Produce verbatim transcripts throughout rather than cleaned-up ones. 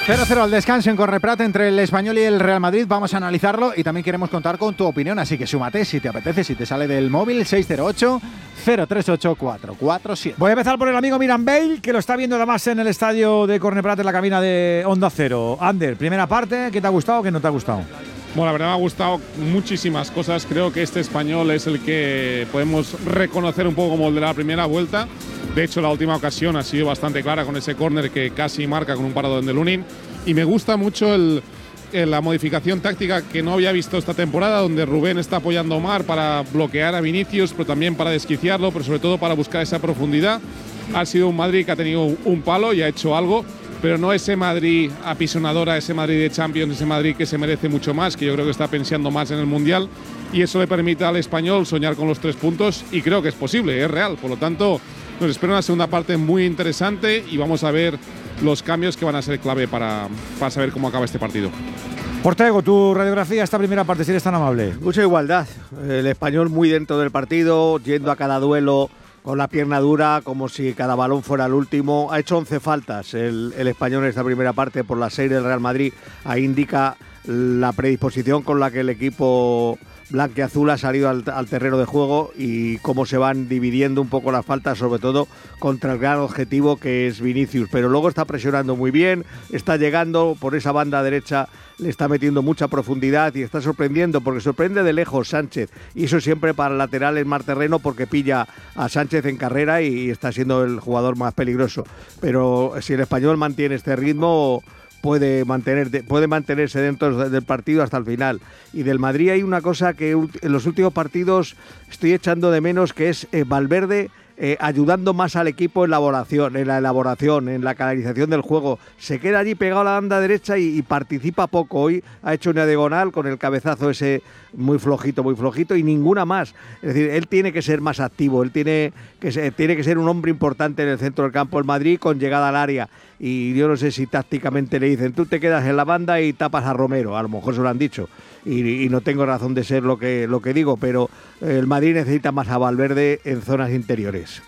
cero cero al descanso en Cornellà entre el Español y el Real Madrid. Vamos a analizarlo y también queremos contar con tu opinión, así que súmate si te apetece, si te sale del móvil. Seis cero ocho, cero tres ocho, cuatro cuatro siete. Voy a empezar por el amigo Miran Bale, que lo está viendo además en el estadio de Cornellà, en la cabina de Onda Cero. Ander, primera parte, ¿qué te ha gustado o qué no te ha gustado? Bueno, la verdad me ha gustado muchísimas cosas. Creo que este Español es el que podemos reconocer un poco como el de la primera vuelta. De hecho, la última ocasión ha sido bastante clara con ese córner que casi marca con un parado de Lunin. Y me gusta mucho el, el, la modificación táctica que no había visto esta temporada, donde Rubén está apoyando a Omar para bloquear a Vinicius, pero también para desquiciarlo, pero sobre todo para buscar esa profundidad. Ha sido un Madrid que ha tenido un palo y ha hecho algo, pero no ese Madrid apisonadora, ese Madrid de Champions, ese Madrid que se merece mucho más, que yo creo que está pensando más en el Mundial, y eso le permite al Español soñar con los tres puntos, y creo que es posible, es real. Por lo tanto, nos espera una segunda parte muy interesante y vamos a ver los cambios que van a ser clave para, para saber cómo acaba este partido. Ortego, tu radiografía, esta primera parte, si eres tan amable. Mucha igualdad. El Español muy dentro del partido, yendo a cada duelo con la pierna dura, como si cada balón fuera el último. Ha hecho once faltas el, el Español en esta primera parte por las seis del Real Madrid. Ahí indica la predisposición con la que el equipo blanquiazul ha salido al, al terreno de juego y cómo se van dividiendo un poco las faltas, sobre todo contra el gran objetivo que es Vinicius. Pero luego está presionando muy bien, está llegando por esa banda derecha, le está metiendo mucha profundidad y está sorprendiendo, porque sorprende de lejos Sánchez, y eso siempre para el lateral en mar terreno, porque pilla a Sánchez en carrera y está siendo el jugador más peligroso. Pero si el Español mantiene este ritmo, puede mantener puede mantenerse dentro del partido hasta el final. Y del Madrid hay una cosa que en los últimos partidos estoy echando de menos, que es eh, Valverde eh, ayudando más al equipo en la elaboración, en la elaboración, en la canalización del juego. Se queda allí pegado a la banda derecha y, y participa poco. Hoy ha hecho una diagonal con el cabezazo ese muy flojito, muy flojito, y ninguna más. Es decir, él tiene que ser más activo, él tiene que ser, tiene que ser un hombre importante en el centro del campo del Madrid, con llegada al área. Y yo no sé si tácticamente le dicen, tú te quedas en la banda y tapas a Romero, a lo mejor se lo han dicho, y, y no tengo razón de ser lo que, lo que digo, pero el Madrid necesita más a Valverde en zonas interiores.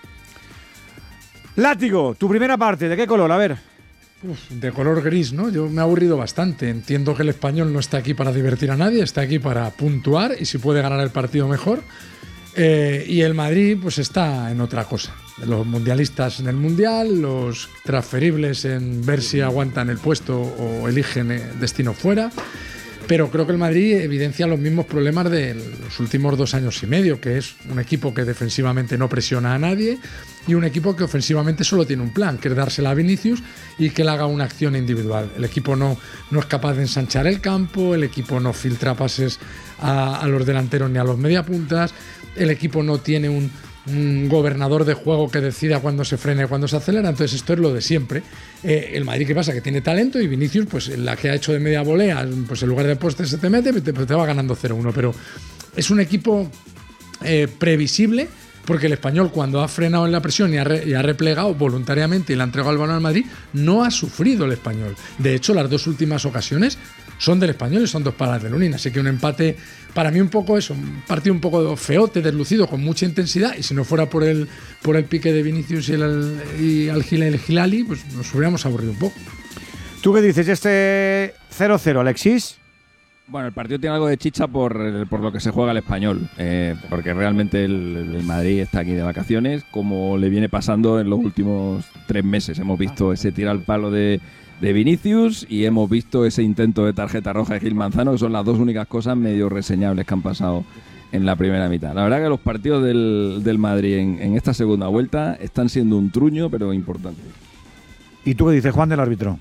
Látigo, tu primera parte, ¿de qué color? A ver. Uf, de color gris, ¿no? Yo me he aburrido bastante. Entiendo que el Español no está aquí para divertir a nadie, está aquí para puntuar y si puede ganar el partido mejor. Eh, y el Madrid pues está en otra cosa. Los mundialistas en el Mundial, los transferibles en ver si aguantan el puesto o eligen destino fuera. Pero creo que el Madrid evidencia los mismos problemas de los últimos dos años y medio, que es un equipo que defensivamente no presiona a nadie y un equipo que ofensivamente solo tiene un plan, que es dársela a Vinicius y que él haga una acción individual. El equipo no, no es capaz de ensanchar el campo, el equipo no filtra pases a, a los delanteros ni a los mediapuntas, el equipo no tiene un, un gobernador de juego que decida cuándo se frena y cuándo se acelera. Entonces esto es lo de siempre. Eh, el Madrid, ¿qué pasa? Que tiene talento y Vinicius, pues la que ha hecho de media volea, pues en lugar de poste se te mete, te, te va ganando cero uno. Pero es un equipo eh, previsible, porque el Español, cuando ha frenado en la presión y ha, re, y ha replegado voluntariamente y le ha entregado el balón al Madrid, no ha sufrido el Español. De hecho, las dos últimas ocasiones son del Español y son dos palas de Lunin. Así que un empate, para mí un poco eso, un partido un poco feote, deslucido, con mucha intensidad, y si no fuera por el, por el pique de Vinicius y el, y el, el Gilali, pues nos hubiéramos aburrido un poco. ¿Tú qué dices? Este cero cero, Alexis. Bueno, el partido tiene algo de chicha por, por lo que se juega el Español, eh, porque realmente el, el Madrid está aquí de vacaciones, como le viene pasando en los últimos tres meses. Hemos visto ese tiro al palo de, de Vinicius y hemos visto ese intento de tarjeta roja de Gil Manzano, que son las dos únicas cosas medio reseñables que han pasado en la primera mitad. La verdad que los partidos del, del Madrid en, en esta segunda vuelta están siendo un truño, pero importante. ¿Y tú qué dices, Juan, del árbitro?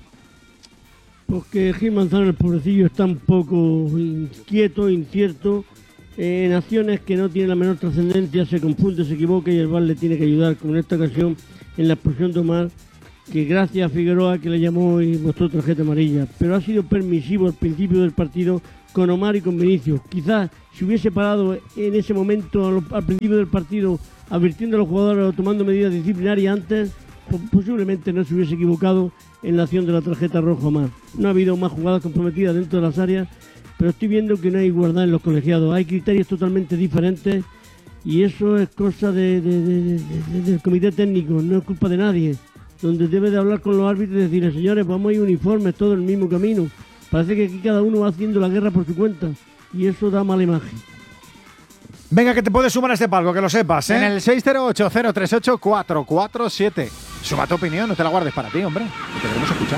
Porque Gil Manzano, el pobrecillo, está un poco inquieto, incierto, eh, en acciones que no tienen la menor trascendencia, se confunde, se equivoca y el V A R le tiene que ayudar, como en esta ocasión en la expulsión de Omar, que gracias a Figueroa que le llamó y mostró tarjeta amarilla, pero ha sido permisivo al principio del partido con Omar y con Vinicius. Quizás si hubiese parado en ese momento al, al principio del partido, advirtiendo a los jugadores o tomando medidas disciplinarias antes, posiblemente no se hubiese equivocado en la acción de la tarjeta roja Omar. No ha habido más jugadas comprometidas dentro de las áreas, pero estoy viendo que no hay igualdad en los colegiados, hay criterios totalmente diferentes y eso es cosa de, de, de, de, de, del comité técnico, no es culpa de nadie. donde debe de hablar con los árbitros y decirles, señores, vamos a ir uniformes, todo el mismo camino. Parece que aquí cada uno va haciendo la guerra por su cuenta y eso da mala imagen. Venga, que te puedes sumar a este palco, que lo sepas, ¿eh? En el seis cero ocho, cero tres ocho, cuatro cuatro siete. Suma tu opinión, no te la guardes para ti, hombre. Te queremos escuchar.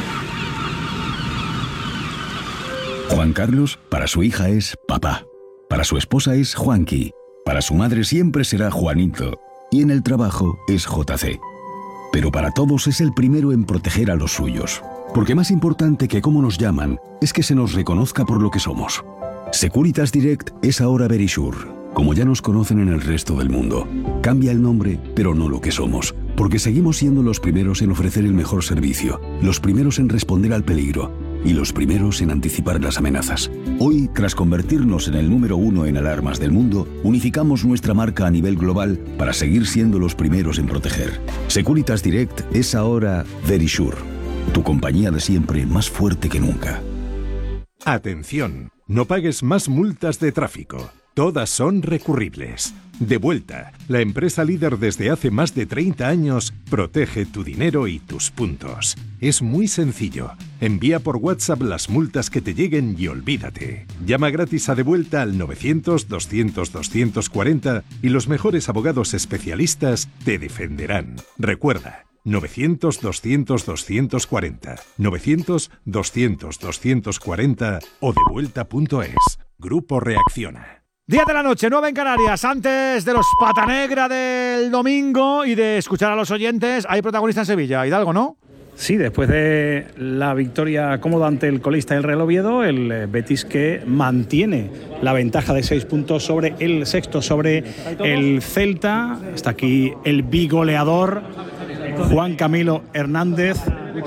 Juan Carlos, para su hija es papá. Para su esposa es Juanqui. Para su madre siempre será Juanito. Y en el trabajo es J C. Pero para todos es el primero en proteger a los suyos. Porque más importante que cómo nos llaman es que se nos reconozca por lo que somos. Securitas Direct es ahora Verisure, como ya nos conocen en el resto del mundo. Cambia el nombre, pero no lo que somos. Porque seguimos siendo los primeros en ofrecer el mejor servicio, los primeros en responder al peligro y los primeros en anticipar las amenazas. Hoy, tras convertirnos en el número uno en alarmas del mundo, unificamos nuestra marca a nivel global para seguir siendo los primeros en proteger. Securitas Direct es ahora Verisure, tu compañía de siempre más fuerte que nunca. Atención, no pagues más multas de tráfico. Todas son recurribles. Devuelta, la empresa líder desde hace más de treinta años, protege tu dinero y tus puntos. Es muy sencillo. Envía por WhatsApp las multas que te lleguen y olvídate. Llama gratis a Devuelta al novecientos, doscientos, doscientos cuarenta y los mejores abogados especialistas te defenderán. Recuerda, novecientos, doscientos, doscientos cuarenta, novecientos, doscientos, doscientos cuarenta o devuelta punto es. Grupo Reacciona. diez de la noche, nueve en Canarias. Antes de los pata negra del domingo y de escuchar a los oyentes, hay protagonista en Sevilla. Hidalgo, ¿no? Sí, después de la victoria cómoda ante el colista del Real Oviedo, el Betis que mantiene la ventaja de seis puntos sobre el sexto, sobre el Celta. Está aquí el bigoleador Juan Camilo Hernández,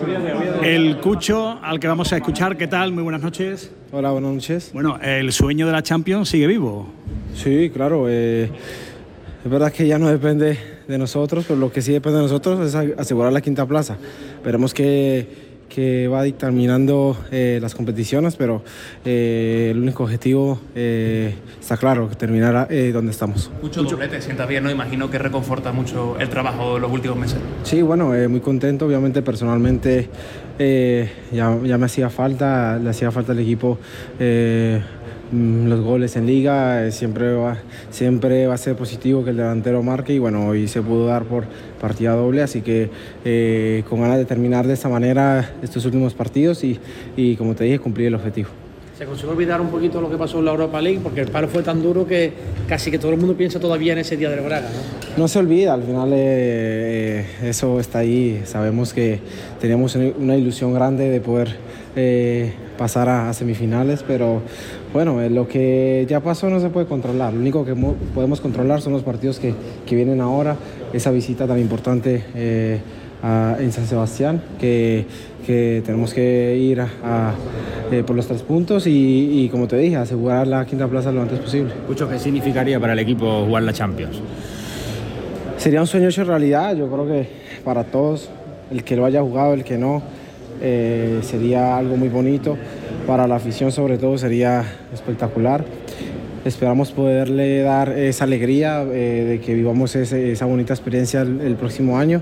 el Cucho, al que vamos a escuchar. ¿Qué tal? Muy buenas noches. Hola, buenas noches. Bueno, el sueño de la Champions sigue vivo. Sí, claro. Eh, es verdad que ya no depende de nosotros, pero lo que sí depende de nosotros es asegurar la quinta plaza. Veremos que, que va dictaminando eh, las competiciones, pero eh, el único objetivo eh, está claro, terminar eh, donde estamos. Mucho doblete, sienta bien, ¿no? Imagino que reconforta mucho el trabajo de los últimos meses. Sí, bueno, eh, muy contento, obviamente personalmente eh, ya, ya me hacía falta, le hacía falta al equipo eh, los goles en liga, eh, siempre, va, siempre va a ser positivo que el delantero marque y bueno, hoy se pudo dar por partida doble, así que eh, con ganas de terminar de esta manera estos últimos partidos y, y como te dije, cumplir el objetivo. ¿Se consiguió olvidar un poquito lo que pasó en la Europa League? Porque el palo fue tan duro que casi que todo el mundo piensa todavía en ese día del Braga, ¿no? No se olvida, al final eh, eh, eso está ahí. Sabemos que teníamos una ilusión grande de poder eh, pasar a, a semifinales, pero bueno, eh, lo que ya pasó no se puede controlar. Lo único que podemos controlar son los partidos que, que vienen ahora, esa visita tan importante eh, a, en San Sebastián, que, que tenemos que ir a, a, eh, por los tres puntos y, y, como te dije, asegurar la quinta plaza lo antes posible. Mucho, ¿qué significaría para el equipo jugar la Champions? Sería un sueño hecho realidad, yo creo que para todos, el que lo haya jugado, el que no, eh, sería algo muy bonito. Para la afición sobre todo sería espectacular. Esperamos poderle dar esa alegría eh, de que vivamos ese, esa bonita experiencia el, el próximo año.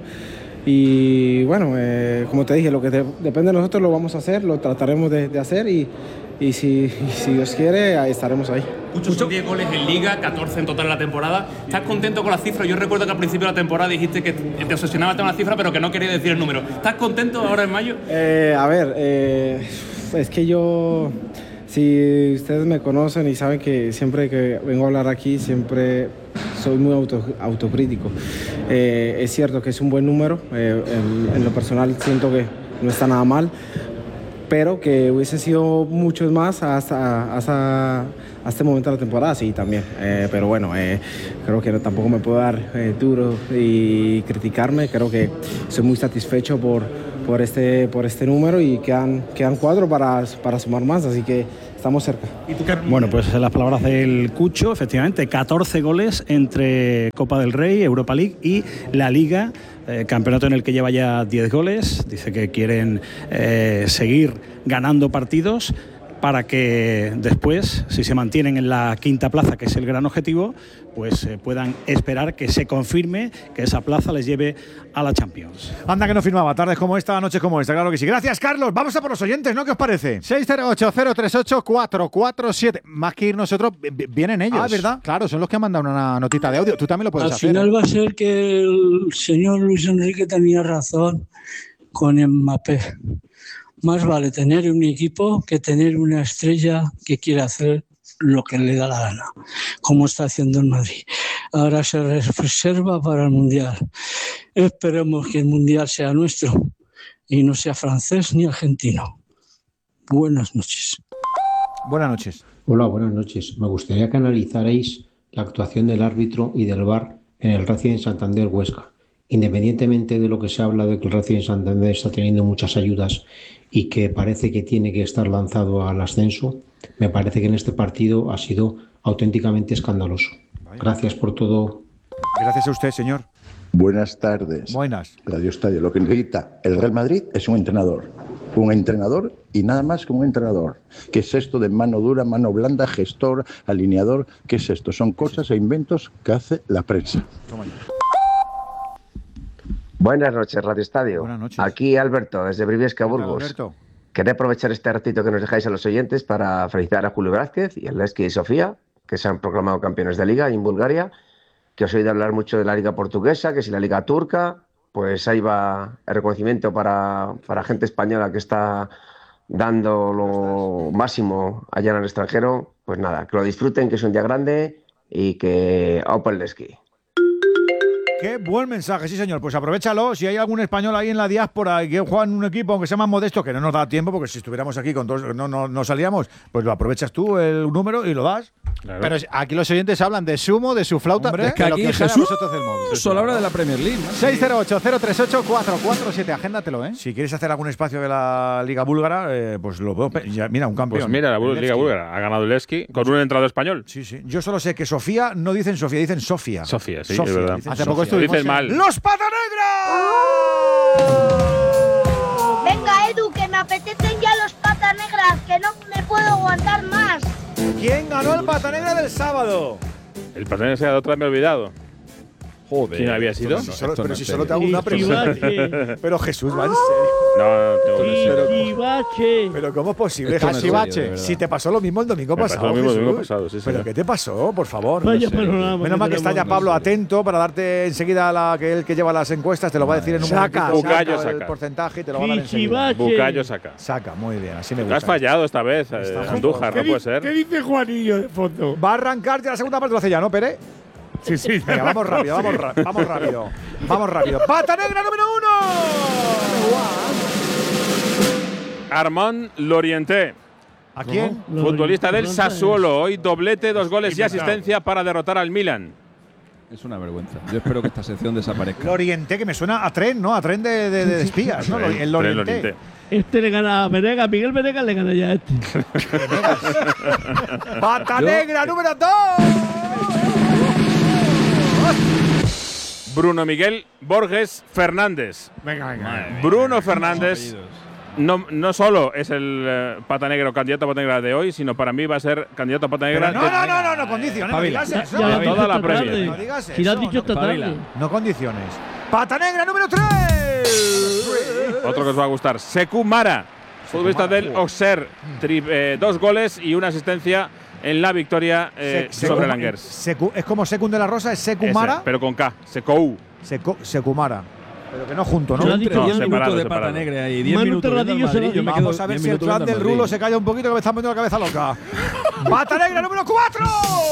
Y bueno, eh, como te dije, lo que de, depende de nosotros lo vamos a hacer, lo trataremos de, de hacer y, y, si, y si Dios quiere, ahí estaremos ahí. Muchos son diez goles en Liga, catorce en total en la temporada. ¿Estás contento con la cifra? Yo recuerdo que al principio de la temporada dijiste que te obsesionaba con la cifra, pero que no querías decir el número. ¿Estás contento ahora en mayo? Eh, a ver, eh, es que yo... Si ustedes me conocen y saben que siempre que vengo a hablar aquí, siempre soy muy auto, autocrítico. Eh, es cierto que es un buen número, eh, en, en lo personal siento que no está nada mal, pero que hubiese sido muchos más hasta, hasta, hasta este momento de la temporada, sí, también. Eh, pero bueno, eh, creo que tampoco me puedo dar eh, duro y criticarme. Creo que soy muy satisfecho por, por, este, por este número y quedan, quedan cuatro para, para sumar más, así que estamos cerca. Bueno, pues las palabras del Cucho, efectivamente, catorce goles entre Copa del Rey, Europa League y la Liga, eh, campeonato en el que lleva ya diez goles. Dice que quieren eh, seguir ganando partidos para que después, si se mantienen en la quinta plaza, que es el gran objetivo, pues eh, puedan esperar que se confirme que esa plaza les lleve a la Champions. Anda que no firmaba, tardes como esta, noches como esta, claro que sí. Gracias, Carlos. Vamos a por los oyentes, ¿no? ¿Qué os parece? seis cero ocho, cero tres ocho, cuatro cuatro siete. Más que ir nosotros, vienen ellos. Ah, ¿verdad? Claro, son los que han mandado una notita de audio. Tú también lo puedes Al hacer. final ¿eh? va a ser que el señor Luis Enrique tenía razón con Mbappé. Más vale tener un equipo que tener una estrella que quiere hacer lo que le da la gana, como está haciendo el Madrid. Ahora se reserva para el Mundial. Esperemos que el Mundial sea nuestro y no sea francés ni argentino. Buenas noches. Buenas noches. Hola, buenas noches. Me gustaría que analizarais la actuación del árbitro y del V A R en el Racing Santander Huesca. Independientemente de lo que se habla de que el Racing Santander está teniendo muchas ayudas y que parece que tiene que estar lanzado al ascenso, me parece que en este partido ha sido auténticamente escandaloso. Gracias por todo. Gracias a usted, señor. Buenas tardes. Buenas. Radio Estadio. Lo que necesita el Real Madrid es un entrenador. Un entrenador y nada más que un entrenador. ¿Qué es esto de mano dura, mano blanda, gestor, alineador? ¿Qué es esto? Son cosas e inventos que hace la prensa. Buenas noches, Radio Estadio. Buenas noches. Aquí Alberto, desde Briviesca, Burgos. Alberto. Quería aprovechar este ratito que nos dejáis a los oyentes para felicitar a Julio Vázquez y a Leski y Sofía, que se han proclamado campeones de Liga en Bulgaria, que os he oído hablar mucho de la Liga Portuguesa, que si la Liga Turca, pues ahí va el reconocimiento para, para gente española que está dando lo máximo allá en el extranjero. Pues nada, que lo disfruten, que es un día grande y que Open Leski. Qué buen mensaje, sí señor. Pues aprovechalo. Si hay algún español ahí en la diáspora y que juega en un equipo, aunque sea más modesto, que no nos da tiempo, porque si estuviéramos aquí con todos, no, no, no salíamos, pues lo aprovechas tú el número y lo das. Claro. Pero aquí los oyentes hablan de sumo, de su flauta, Hombre, de, es que de lo aquí que os sale a Jesús vosotros del móvil. solo habla de la Premier League, ¿no? seis cero ocho, cero tres ocho, cuatro cuatro siete. Agéndatelo, ¿eh? Si quieres hacer algún espacio de la Liga Búlgara, eh, pues lo veo. Ya, mira, un campeón. Pues mira, la Liga Búlgara ha ganado el Leski con un entrado español. Sí, sí. Yo solo sé que Sofía no dicen Sofía, dicen Sofía. Sofía, sí, Sofía, es verdad. dicen Hace Sofía. poco estuvimos Dices en- mal. ¡Los Pata Venga, Edu, que me apetecen ya los patas negras, que no me puedo aguantar más. ¿Quién ganó el Pata Negra del sábado? El patrón se ha otra me he olvidado. Joder. ¿Quién había sido? Si solo- esto pero no si es solo te serio. hago una pregunta. Chivache. Pero Jesús, va en serio. No, no tengo que ser. Chivache. Pero ¿cómo es posible, Esto no es Jesús? serio, de verdad. Si te pasó lo mismo el domingo Me pasó pasado, lo mismo el domingo Jesús. pasado, sí, ¿Pero señor. qué te pasó, por favor? Vaya No sé. panorama Menos mal que está ya tenemos. Pablo atento para darte enseguida la que él que lleva las encuestas, te lo va a decir en un Saca, momentito, Bucayo saca el saca. porcentaje y te lo va a dar enseguida. Chivache. Bucayo saca. Saca, muy bien, así me Lo gusta. has fallado esta vez, eh, Andújar, no puede ser. dice Juanillo de fondo? Va a arrancar ya la segunda parte, lo hace ya, ¿no, Pere? Sí, sí. Venga, vamos rápido, vamos, ra- vamos rápido. Vamos rápido. ¡Pata Negra número uno! Armand Lorienté, ¿A quién? futbolista del Lorienté. Sassuolo. Hoy doblete, dos goles y asistencia para derrotar al Milan. Es una vergüenza. Yo espero que esta sección desaparezca. El Oriente, que me suena a tren, ¿no? A tren de, de, de espías, ¿no? Tren- El Tren Oriente. Lorienté. Este le gana a Venegas, Miguel Venegas le gana ya a este. ¡Pata Yo- Negra número dos! Bruno Miguel Borges Fernández. Venga, venga. Bruno Fernández no, no solo es el eh, pata negro candidato a pata negra de hoy, sino para mí va a ser candidato a pata negra Pero no, de- no, no, no, no condiciones, no digas Ya, eso. ya lo de has dicho toda la esta Premier. tarde. No digas Si lo has eso, dicho esta espabila. tarde. No condiciones. ¡Pata Negra número tres! Otro que os va a gustar. Sekou Mara, futbolista del Auxerre. Tri- eh, dos goles y una asistencia en la victoria eh, Se- sobre Secu- Langers. Secu- es como Secund de la Rosa, es Ese, Secumara. pero con K. Sekou. Secu- Secumara. Pero que no junto, Yo ¿no? he dicho Entre diez ya. minutos separado, de pata separado. negra y diez Manu minutos viendo al Terradillo se Madrid. lo Yo me digo. quedo Vamos a ver diez si el minutos plan viendo del al rulo Madrid. se calla un poquito, que me están poniendo la cabeza loca. ¡Pata Negra número cuatro!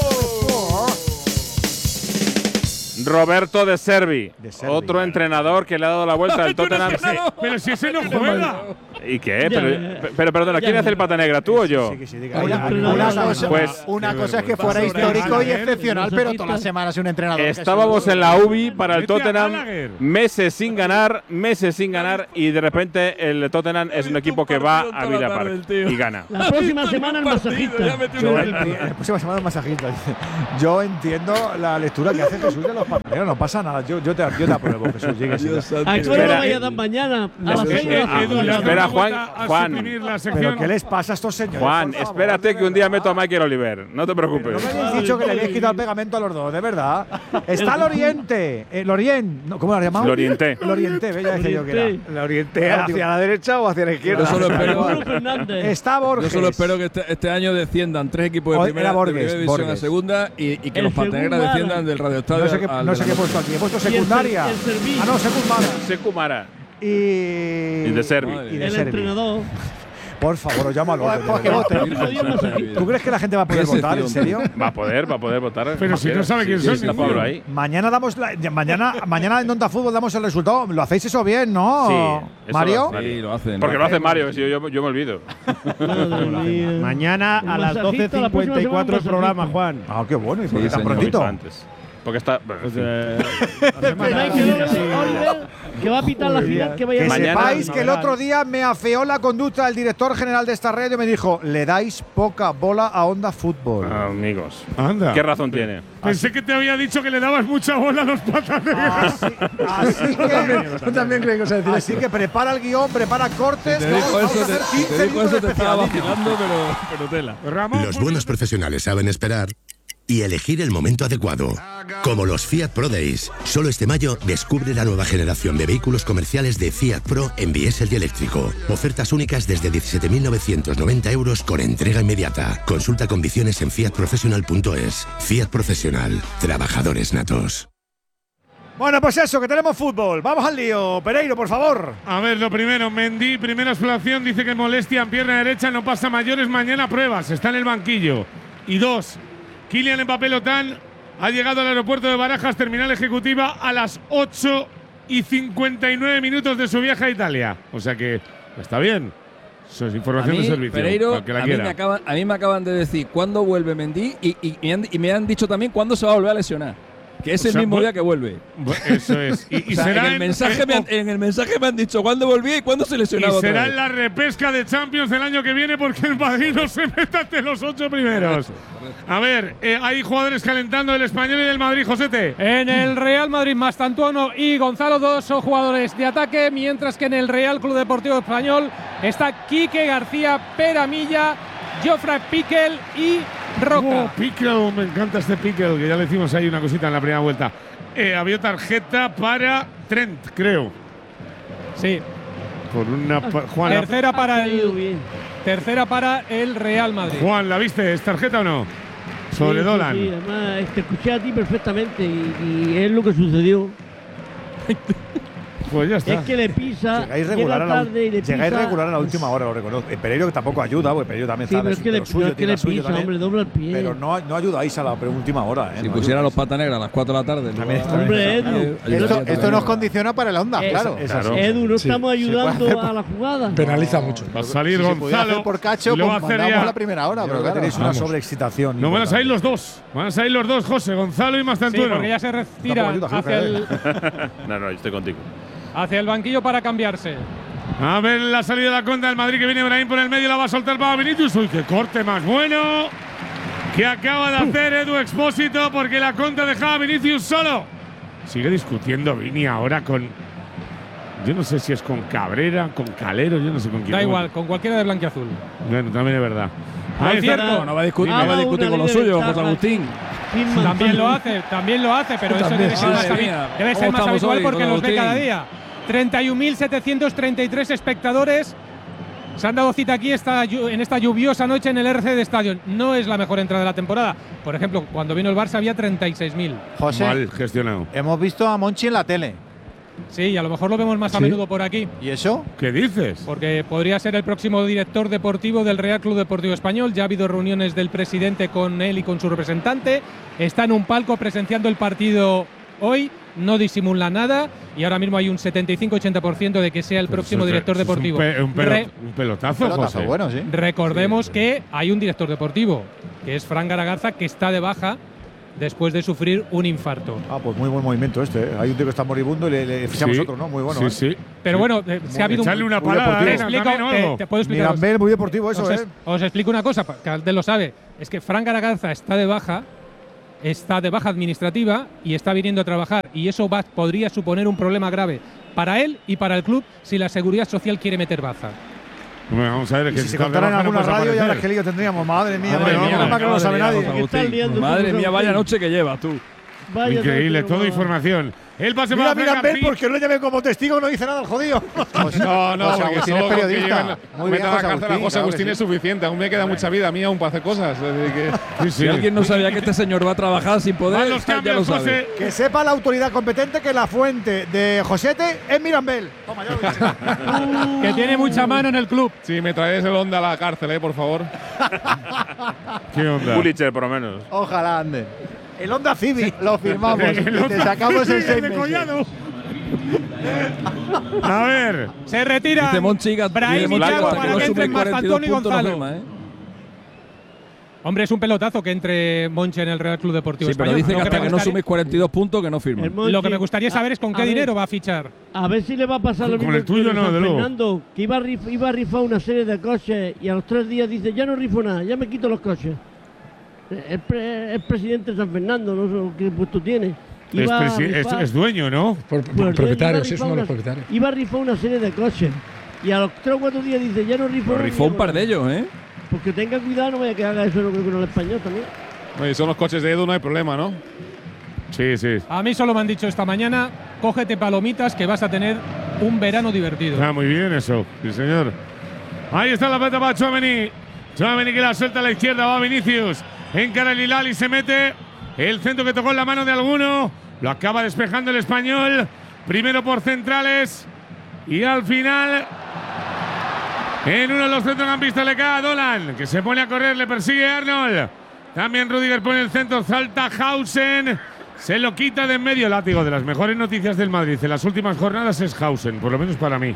Roberto De Servi, De Servi. otro entrenador que le ha dado la vuelta al Tottenham. Pero si ese no juega. ¿Y qué? Ya, Pero, ya. pero perdona, ¿quién Ya, hace el pata negra, tú o yo? Sí, que sí, diga. Una, Oye, una pero- cosa, Pues- una cosa es que fuera Sobre histórico y Gallagher, excepcional, los pero artistas. todas las semanas un entrenador. que Estábamos se- en la U B I para el Vete a Tottenham, Gallagher. meses sin ganar, meses sin ganar, y de repente el Tottenham es un equipo que va a Villa Park y gana. La próxima semana el masajista. Yo enti- la próxima semana un masajista. dice. Yo entiendo la lectura que hace Jesús de los Pero no pasa nada, yo, yo, te, yo te apruebo, Jesús. Llegue, ¿A qué hora vaya tan mañana? A las seis de la Edu, espera, Juan. Juan. ¿Pero qué les pasa a estos señores? Juan, espérate que un día meto a Michael Oliver. No te preocupes. No me habéis dicho que le habéis quitado el pegamento a los dos, de verdad. Está el Oriente. El Orient. No, ¿cómo lo has llamado? El Oriente. El Oriente, ya decía yo que era. El Oriente hacia la derecha o hacia la izquierda. Yo solo espero, Está Borges. yo solo espero que este, este año desciendan tres equipos de O- primera, era Borges, de primera división Borges. a segunda y, y que El los Patanegra Segunda. desciendan del Radio Estadio. No sé qué, al no de sé la qué he noche. puesto aquí. He puesto Y el secundaria. Ser- el Servi. Ah, no, secundaria. Secumara. Y. Y de Servi. Y de El Servi. entrenador. Por favor, os llamo al orden. Pues que vote. ¿Tú crees que la gente va a poder ¿Qué votar? ¿En sección? serio? Va a poder, va a poder votar. Pero si no sabe quién sí, son, sí, está ninguno. Pablo ahí. Mañana damos la, ya- mañana, mañana en Donta Fútbol damos el resultado. ¿Lo hacéis eso bien, no? Sí, eso Mario. lo hace. Sí, lo hacen. Porque lo hace Mario, si yo, yo, yo me olvido. Madre mía. Mañana El a las doce masajito, la próxima cincuenta y cuatro el semana programa, masajito. Juan. Ah, qué bueno. ¿Y por Sí, qué tan señor. prontito? Antes. Porque está. bueno, en Pues, fin. eh, la Pero semana- hay que ver, Oliver, que va a pitar la final, que vaya Que a Mañana- sepáis que el otro día me afeó la conducta del director general de esta red y me dijo: le dais poca bola a Onda Fútbol. Ah, amigos. Anda. ¿Qué razón tiene? Pensé que te había dicho que le dabas mucha bola a los pataneros. Así, así que, Yo también creí que os iba a decir así que prepara el guión, prepara cortes. Te que dijo vamos a eso, hacer te, quince te dijo minutos eso, te estaba especialísimos. vacilando, pero, pero tela. Ramón, Los buenos profesionales saben esperar y elegir el momento adecuado. Como los Fiat Pro Days. Solo este mayo descubre la nueva generación de vehículos comerciales de Fiat Pro en diésel y eléctrico. Ofertas únicas desde diecisiete mil novecientos noventa euros con entrega inmediata. Consulta condiciones en fiat professional punto es. Fiat Profesional. Trabajadores natos. Bueno, pues eso, que tenemos fútbol. Vamos al lío. Pereiro, por favor. a ver, lo primero, Mendy, primera exploración, dice que molestia en pierna derecha, no pasa mayores, mañana pruebas, está en el banquillo. Y dos, Kylian Mbappé Lotán ha llegado al aeropuerto de Barajas, terminal ejecutiva, a las ocho y cincuenta y nueve minutos de su viaje a Italia. O sea que está bien. Eso es A información mí, de servicio. Pereiro, para el que la a, mí quiera. me acaban, a mí me acaban de decir cuándo vuelve Mendy y, y, y, han, y me han dicho también cuándo se va a volver a lesionar. Que es O el sea, mismo vu- día que vuelve. Bu- Eso es. Y, y O sea, será en, el en- mensaje en- me han, en el mensaje me han dicho cuándo volvía y cuándo se Y lesionaba otra será vez. en la repesca de Champions del año que viene porque el Madrid no se meta entre los ocho primeros. A ver, eh, hay jugadores calentando el Español y del Madrid, Josete. En el Real Madrid, Mastantuono y Gonzalo, dos son jugadores de ataque, mientras que en el Real Club Deportivo Español está Quique García, Peramilla, Jofre Piquel y Roca. Oh, Pickle, me encanta este Pickle, que ya le hicimos ahí una cosita en la primera vuelta. Eh, había tarjeta para Trent, creo. Sí. Por una pa- Juan, la, Tercera para Ha caído el bien. tercera para el Real Madrid. Juan, ¿la viste? ¿Es tarjeta o no? Sobre Sí, sí, Dolan. sí, además, te escuché a ti perfectamente y, y es lo que sucedió. Pues ya está. Es que le pisa, Llegáis llega regular, a la, tarde y le llegáis pisa. regular a la última hora, lo reconozco. El Pereiro que tampoco ayuda, porque Pereiro también Sí, sabe pero es que de le, lo suyo, no es que tiene le la suya pisa, también. hombre, dobla el pie. Pero no, no ayudáis a la última hora, ¿eh? Si No pusieran los ayudáis. Patanegra a las cuatro de la tarde. También luego- está bien. Hombre, Edu, Ayudaría Esto, también. esto nos condiciona para el Onda, Es- claro. es Claro. así. Edu, no Sí. estamos Se puede ayudando hacer a la jugada. Penaliza mucho. Va a salir Si se pudiera Gonzalo. hacer por cacho, y luego pues hacer mandamos ya- la primera hora, Yo pero creo que claro. tenéis una Vamos. sobreexcitación. No van a salir importante. los dos. Van a salir los dos, José, Gonzalo y Sí, Mastantuono. porque ya se retira Tampoco ayuda, hacia el, No, no, yo estoy contigo. hacia el banquillo para cambiarse. A ver la salida de la contra del Madrid que viene Brahim por el medio, la va a soltar para Vinicius. Uy, qué corte más bueno que acaba de hacer Edu Expósito porque la contra dejaba a Vinicius solo. Sigue discutiendo Vini ahora con… Yo no sé si es con Cabrera, con Calero, yo no sé con quién. Da igual, con cualquiera de blanquiazul. Bueno, también es verdad. Por Ahí está. cierto, No va a discutir, Ah, no va a una discutir con lo ley de suyo, ventaja. José Agustín. Sin más También lo falta. hace, también lo hace, pero eso También, debe ser sí, más, sí. habi- debe ser ¿Cómo más estamos habitual hoy, porque don los ve Agustín? cada día. treinta y un mil setecientos treinta y tres espectadores se han dado cita aquí esta, llu- en esta lluviosa noche en el R C de Stadium. No es la mejor entrada de la temporada. Por ejemplo, cuando vino el Barça había treinta y seis mil. José, Mal gestionado. hemos visto a Monchi en la tele. Sí, y a lo mejor lo vemos más a Sí. menudo por aquí. ¿Y eso? ¿Qué dices? Porque podría ser el próximo director deportivo del Real Club Deportivo Español. Ya ha habido reuniones del presidente con él y con su representante. Está en un palco presenciando el partido hoy. No disimula nada. Y ahora mismo hay un setenta y cinco ochenta por ciento de que sea el Pero próximo eso es- director eso es deportivo. Un, pe- un pelo- Re- un pelotazo, Pelotazo, José. bueno, sí. recordemos que hay un director deportivo, que es Fran Garagarza, que está de baja después de sufrir un infarto. Ah, pues muy buen movimiento este. ¿eh? Hay un tío que está moribundo y le, le fichamos Sí, otro, ¿no? Muy bueno. Sí, ¿eh? sí. Pero Sí. bueno, eh, se ha habido Echarle una muy palada. deportivo. Te Arena, explico, también, te, algo. te puedo explicar. Mirambel, muy deportivo eso, os, ¿eh? es- os explico una cosa, pa- que Aldel lo sabe. Es que Fran Garagarza está de baja está de baja administrativa y está viniendo a trabajar, y eso va, podría suponer un problema grave para él y para el club si la Seguridad Social quiere meter baza. Bueno, vamos a ver, es que si se contara en alguna radio ya las que lío tendríamos. Madre mía, madre mía, no, no, que no lo sabe nadie. Madre mía, vaya noche que llevas tú. Vaya Increíble, toda información. El pase mira, para mira, Ben, porque no le llame como testigo, no dice nada el jodido. Pues no, no, José porque Agustín solo es periodista. Muy bien, a la cárcel a José Agustín es suficiente. Aún me queda mucha vida a mí aún para hacer cosas. Que, sí, sí. Si alguien no sabía que este señor va a trabajar sin poder, los ya cambios, lo sabe. José. Que sepa la autoridad competente que la fuente de Josete es Mirambel. Toma, ya lo dice. Que tiene mucha mano en el club. Sí, me traes el Honda a la cárcel, eh, por favor. ¿Qué onda? Pulitzer, por lo menos. Ojalá ande. El Honda Civic. Lo firmamos. El Te sacamos en seis meses. A ver. Se retira Brahim y Thiago para que entren más Antonio y Gonzalo. No, ¿eh? Hombre, es un pelotazo que entre Monchi en el Real Club Deportivo sí, pero Español. dice que hasta que, que no sumes cuarenta y dos puntos que no firma. Lo que me gustaría saber es con qué dinero va a fichar. A ver si le va a pasar lo mismo con el tuyo, que no, San de luego. Fernando, que iba a, rif, iba a rifar una serie de coches y a los tres días dice, ya no rifo nada, ya me quito los coches. Es, pre, es presidente de San Fernando, no sé qué puesto tiene. Es, es, es dueño, ¿no? Por, por, pues propietario, sí, es uno de los propietarios. Iba a rifar una serie de coches y a los tres o cuatro días dice, ya no rifo nada. Rifó un par de ellos, ¿eh? Porque tenga cuidado, no vaya que haga eso con el español también. Oye, son los coches de Edu, no hay problema, ¿no? Sí, sí. A mí solo me han dicho esta mañana, cógete palomitas que vas a tener un verano divertido. Ah, muy bien eso, sí señor. Ahí está la pelota para Tchouaméni. Tchouaméni que la suelta a la izquierda, va Vinicius. Encara el Hilal y se mete. El centro que tocó en la mano de alguno. Lo acaba despejando el español. Primero por centrales. Y al final, en uno de los centrocampistas le cae a Dolan, que se pone a correr, le persigue Arnold. También Rudiger pone el centro, salta Hausen. Se lo quita de en medio. Látigo, de las mejores noticias del Madrid en las últimas jornadas es Hausen, por lo menos para mí.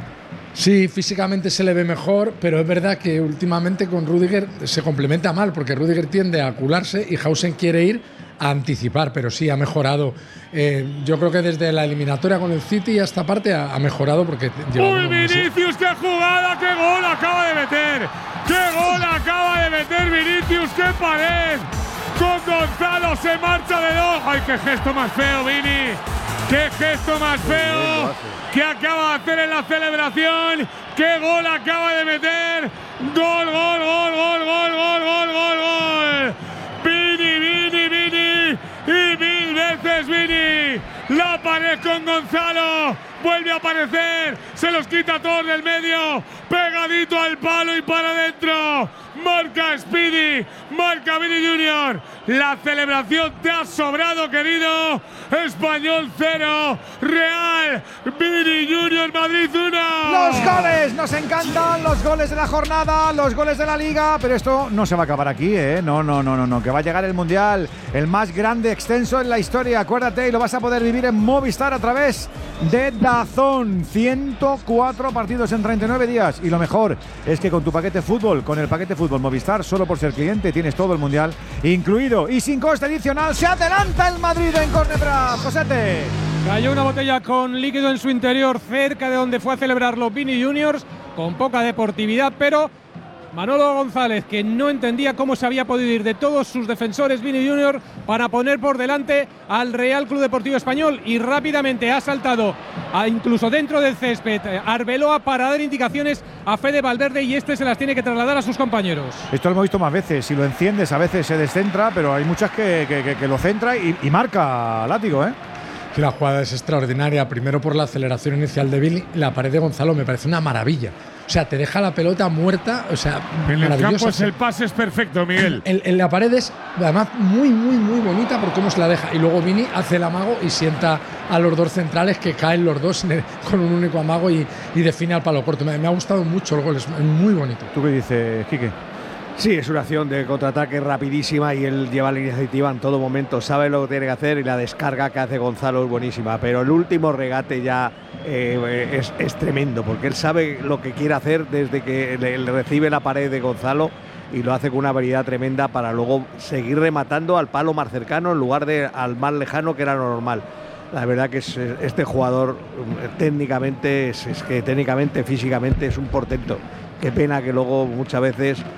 Sí, físicamente se le ve mejor, pero es verdad que últimamente con Rudiger se complementa mal, porque Rudiger tiende a acularse y Hausen quiere ir a anticipar, pero sí ha mejorado. Eh, yo creo que desde la eliminatoria con el City y esta parte ha, ha mejorado porque lleva ¡Uy, Vinicius, qué jugada! ¡Qué gol acaba de meter! ¡Qué gol acaba de meter Vinicius! ¡Qué pared! Con Gonzalo se marcha de dos. ¡Ay, qué gesto más feo, Vini! ¡Qué gesto más feo! Que acaba de hacer en la celebración. ¡Qué gol acaba de meter! ¡Gol, gol, gol, gol, gol, gol, gol, gol, gol! ¡Vini, Vini, Vini! ¡Y mil veces Vini! ¡La pared con Gonzalo! ¡Vuelve a aparecer! ¡Se los quita todos del medio! ¡Pegadito al palo y para adentro! ¡Marca Speedy! ¡Marca Vini Junior! La celebración te ha sobrado, querido. Español cero, Real Vini Junior Madrid uno. Los goles, nos encantan los goles de la jornada, los goles de la Liga, pero esto no se va a acabar aquí, ¿eh? No, no, no, no, no, que va a llegar el Mundial, el más grande, extenso en la historia, acuérdate, y lo vas a poder vivir en Movistar a través de DAZN. ciento cuatro partidos en treinta y nueve días, y lo mejor es que con tu paquete fútbol, con el paquete fútbol Movistar, solo por ser cliente tienes todo el Mundial incluido y sin coste adicional. Se adelanta el Madrid en córner tras Josete. Cayó una botella con líquido en su interior cerca de donde fue a celebrarlo Vini Juniors, con poca deportividad, pero Manolo González, que no entendía cómo se había podido ir de todos sus defensores Vini Junior para poner por delante al Real Club Deportivo Español, y rápidamente ha saltado a, incluso dentro del césped, Arbeloa, para dar indicaciones a Fede Valverde, y este se las tiene que trasladar a sus compañeros. Esto lo hemos visto más veces, si lo enciendes a veces se descentra, pero hay muchas que, que, que, que lo centra y, y marca Látigo, ¿eh? Que la jugada es extraordinaria, primero por la aceleración inicial de Vini, la pared de Gonzalo me parece una maravilla. O sea, te deja la pelota muerta, o sea, en el campo es el pase es perfecto, Miguel. En, en la pared es, además, muy, muy, muy bonita por cómo se la deja. Y luego Vini hace el amago y sienta a los dos centrales, que caen los dos con un único amago y, y define al palo corto. Me, me ha gustado mucho el gol, es muy bonito. ¿Tú qué dices, Quique? Sí, es una acción de contraataque rapidísima y él lleva la iniciativa en todo momento, sabe lo que tiene que hacer, y la descarga que hace Gonzalo es buenísima, pero el último regate ya eh, es, es tremendo, porque él sabe lo que quiere hacer desde que le, le recibe la pared de Gonzalo, y lo hace con una habilidad tremenda para luego seguir rematando al palo más cercano en lugar de al más lejano, que era lo normal. La verdad que es, este jugador técnicamente, es, es que técnicamente, físicamente es un portento. Qué pena que luego muchas veces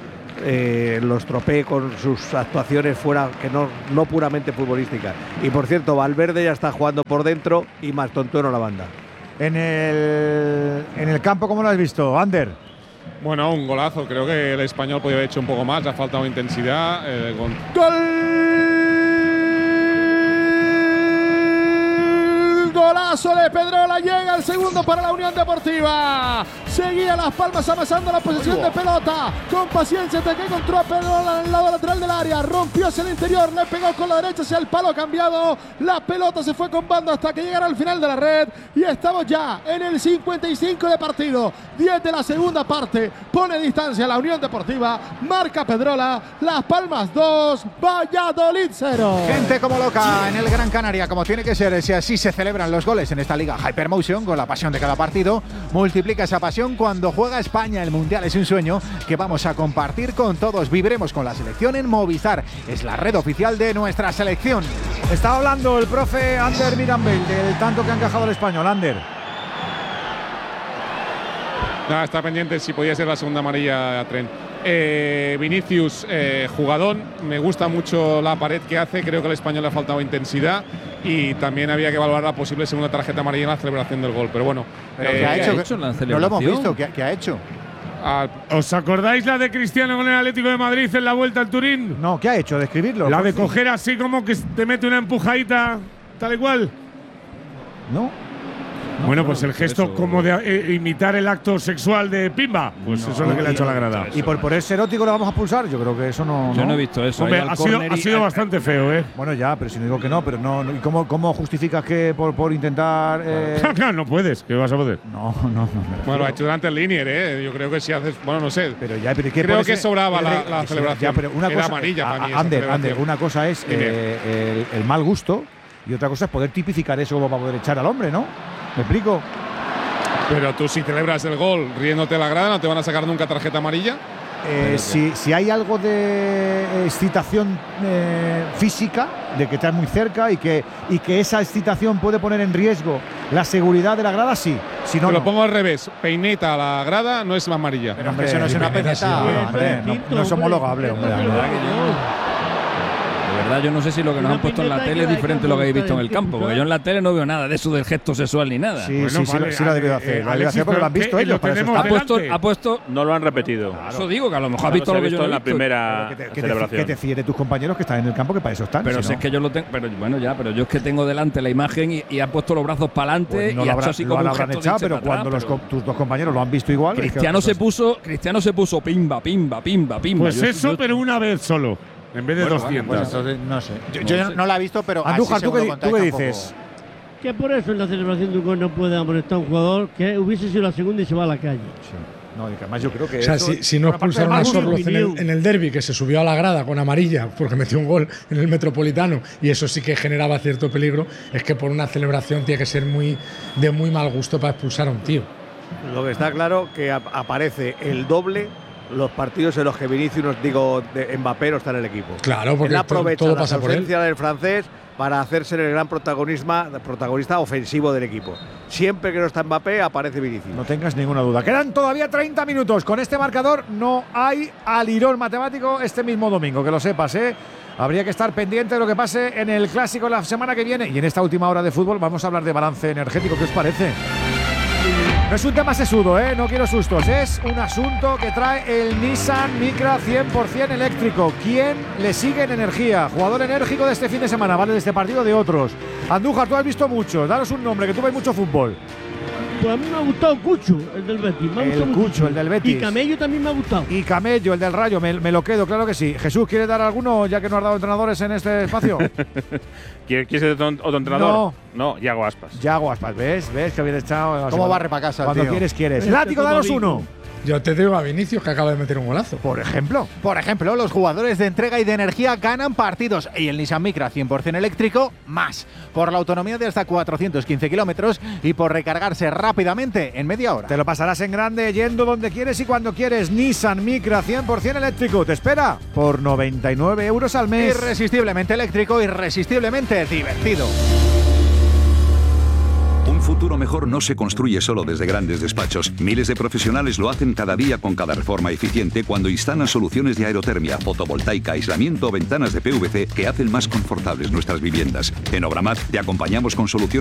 eh, los tropee con sus actuaciones fuera, que no, no puramente futbolísticas. Y por cierto, Valverde ya está jugando por dentro y más tontueno la banda. En el, en el campo, ¿cómo lo has visto, Ander? Bueno, un golazo. Creo que el español podía haber hecho un poco más. Le ha faltado intensidad. Eh, con... Golazo de Pedrola, llega el segundo para la Unión Deportiva. Seguía Las Palmas amasando la posesión de pelota. Con paciencia, te que encontró a Pedrola en el lado lateral del área. Rompió hacia el interior, le pegó con la derecha hacia el palo cambiado. La pelota se fue con banda hasta que llegara al final de la red. Y estamos ya en el cincuenta y cinco de partido. diez de la segunda parte. Pone distancia la Unión Deportiva. Marca Pedrola. Las Palmas dos, Valladolid cero. Gente como loca en el Gran Canaria, como tiene que ser, si así se celebran los goles en esta liga Hypermotion, con la pasión de cada partido. Multiplica esa pasión cuando juega España. El Mundial es un sueño que vamos a compartir con todos. Viviremos con la selección en Movistar. Es la red oficial de nuestra selección. Estaba hablando el profe Ander Mirambel del tanto que ha encajado el español. Ander. Nada, está pendiente si podía ser la segunda amarilla a Tren. Eh, Vinicius, eh, jugadón, me gusta mucho la pared que hace, creo que al español le ha faltado intensidad y también había que evaluar la posible segunda tarjeta amarilla en la celebración del gol, pero bueno. ¿Pero eh, ¿qué ha hecho? ¿Qué ha hecho en la celebración? No lo hemos visto, ¿qué, qué ha hecho? Al, ¿Os acordáis la de Cristiano con el Atlético de Madrid en la Vuelta al Turín? No, ¿qué ha hecho? ¿Describirlo? La de coger así como que te mete una empujadita, tal y cual. No. No, bueno, no, pues el gesto eso, como de eh, imitar el acto sexual de Pimba. Pues no, eso es lo que le ha hecho a la grada. ¿Y por, por ese erótico lo vamos a pulsar? Yo creo que eso no. Yo no, no he visto eso. Hombre, ha sido, ha sido bastante feo, ¿eh? Bueno, ya, pero si no digo que no, pero no. ¿Y cómo, cómo justificas que por, por intentar. Eh... Claro, no puedes, que vas a poder. No, no, no. Bueno, lo ha hecho durante el linier, ¿eh? Yo creo que si haces. Bueno, no sé. Pero ya, pero ¿qué creo ese, que sobraba la, la que celebración. Ya, pero una Era cosa, amarilla a, para mí. Ander, Ander, una cosa es eh, el, el mal gusto y otra cosa es poder tipificar eso como para poder echar al hombre, ¿no? ¿Me explico? Pero tú si celebras el gol riéndote la grada, ¿no te van a sacar nunca tarjeta amarilla? Eh, si, si hay algo de excitación eh, física, de que estás muy cerca y que, y que esa excitación puede poner en riesgo la seguridad de la grada, sí. Si no, Te lo no. pongo al revés. Peineta a la grada no es amarilla. Pero hombre, eso no es una peineta. No, no es homologable, hombre. De verdad, yo no sé si lo que nos han puesto en la tele es diferente de lo que habéis visto en el campo, porque yo en la tele no veo nada de eso del gesto sexual ni nada. Sí, sí, sí, sí lo ha debido hacer. Lo ha debido hacer porque lo han visto ellos. Ha puesto, ha puesto. No lo han repetido. Claro. Eso digo, que a lo mejor ha visto lo que yo en la primera que te, que celebración. Te, que te fíes de tus compañeros que están en el campo, que para eso están. Pero si si no. es que yo lo tengo. Pero bueno, ya, pero yo es que tengo delante la imagen y, y ha puesto los brazos para adelante Pues no y lo ha habrá, hecho así lo como un habrán gesto echado, de pero atrás, cuando pero los, tus dos compañeros lo han visto igual. Cristiano se puso, Cristiano se puso pimba, pimba, pimba, pimba. Pues yo, eso, yo, pero una vez solo. En vez de bueno, doscientos. Bueno, pues entonces, no sé. Yo, yo no, no la he visto, pero. Andújar, ¿tú, qué, ¿tú qué tampoco. dices? Que por eso en la celebración de un gol no puede amonestar a un jugador que hubiese sido la segunda y se va a la calle. Sí. No, y que además yo creo que. O sea, eso, si, si no expulsaron a Sorloz en el, en el derbi, que se subió a la grada con amarilla porque metió un gol en el Metropolitano y eso sí que generaba cierto peligro, es que por una celebración tiene que ser muy de muy mal gusto para expulsar a un tío. Lo que está claro que ap aparece el doble los partidos en los que Vinicius, nos digo, de Mbappé no está en el equipo. Claro, porque él aprovecha todo la pasa por él. ausencia del francés para hacerse el gran protagonista, protagonista ofensivo del equipo. Siempre que no está Mbappé, aparece Vinicius. No tengas ninguna duda. Quedan todavía treinta minutos. Con este marcador no hay alirón matemático este mismo domingo, que lo sepas, ¿eh? Habría que estar pendiente de lo que pase en el Clásico la semana que viene. Y en esta última hora de fútbol vamos a hablar de balance energético. ¿Qué os parece? No es un tema sesudo, ¿eh? No quiero sustos. Es un asunto que trae el Nissan Micra cien por cien eléctrico. ¿Quién le sigue en energía? Jugador enérgico de este fin de semana, ¿vale? De este partido, de otros. Andújar, tú has visto mucho. Danos un nombre, que tú ves mucho fútbol. Pues a mí me ha gustado Cucho, el del Betis. Me ha el gustado Cucho, muchísimo. el del Betis. Y Camello también me ha gustado. Y Camello, el del Rayo, me, me lo quedo, claro que sí. Jesús, ¿quieres dar alguno, ya que no has dado entrenadores en este espacio? ¿Quieres otro, otro entrenador? No. No, Yago Aspas. Yago Aspas, ¿ves? ¿Ves que habías echado? ¿Cómo barre para casa, Cuando tío? quieres, quieres. Este Látigo, danos uno. Yo te digo a Vinicius, que acaba de meter un golazo. Por ejemplo. Por ejemplo, los jugadores de entrega y de energía ganan partidos y el Nissan Micra cien por cien eléctrico más, por la autonomía de hasta cuatrocientos quince kilómetros y por recargarse rápidamente en media hora. Te lo pasarás en grande yendo donde quieres y cuando quieres. Nissan Micra cien por cien eléctrico. Te espera por noventa y nueve euros al mes. Irresistiblemente eléctrico, irresistiblemente divertido. Un futuro mejor no se construye solo desde grandes despachos. Miles de profesionales lo hacen cada día con cada reforma eficiente cuando instalan soluciones de aerotermia, fotovoltaica, aislamiento o ventanas de P V C que hacen más confortables nuestras viviendas. En Obramat te acompañamos con soluciones